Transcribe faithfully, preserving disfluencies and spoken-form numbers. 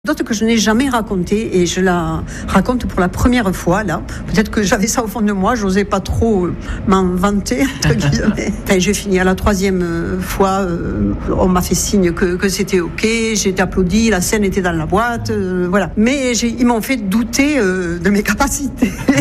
D'autres que je n'ai jamais raconté et je la raconte pour la première fois là. Peut-être que j'avais ça au fond de moi, j'osais pas trop m'en vanter entre guillemets. Enfin, j'ai fini à la troisième fois, euh, on m'a fait signe que, que c'était ok, j'ai été applaudie, la scène était dans la boîte, euh, voilà. Mais j'ai, ils m'ont fait douter euh, de mes capacités.